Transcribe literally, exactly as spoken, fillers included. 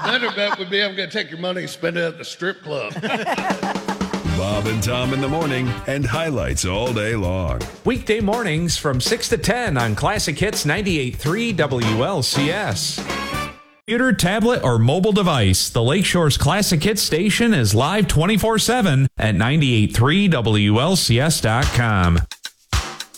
Better bet would be I'm going to take your money and spend it at the strip club. Bob and Tom in the morning and highlights all day long. Weekday mornings from six to ten on Classic Hits ninety-eight point three W L C S. Computer, tablet, or mobile device, the Lakeshore's Classic Hits station is live twenty-four seven at ninety-eight point three W L C S dot com.